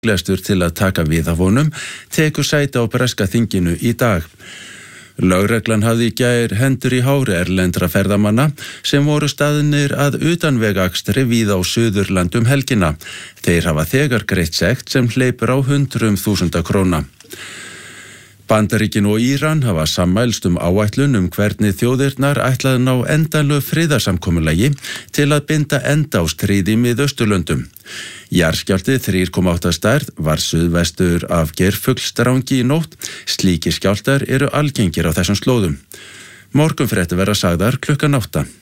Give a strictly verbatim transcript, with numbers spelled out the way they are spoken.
líklegastur til að taka við af honum, tekur sæti á breska þinginu í dag. Lögreglan hafði í gær hendur í hári erlendra ferðamanna sem voru staðnir að utanvegakstri víða á Suðurlandi um helgina. Þeir hafa þegar greitt sekt sem hleypur á hundruðum þúsunda króna. Bandaríkin og Íran hafa sammælst um áætlun um hvernig þjóðirnar ætlaði ná endanlegu friðarsamkomulagi til að binda enda á stríði í Miðausturlöndum. Jarðskjálfti þrjú komma átta stærð var suðvestur af Geirfuglsdrangi í nótt. Slíkir skjálftar eru algengir á þessum slóðum. Morgunfréttir verða sagðar klukkan átta.